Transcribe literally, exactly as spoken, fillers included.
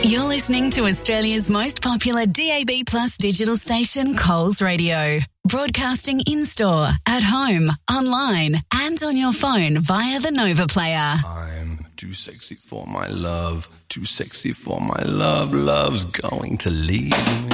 You're listening to Australia's most popular D A B Plus digital station, Coles Radio. Broadcasting in-store, at home, online and on your phone via the Nova Player. I'm too sexy for my love, too sexy for my love, love's going to leave me.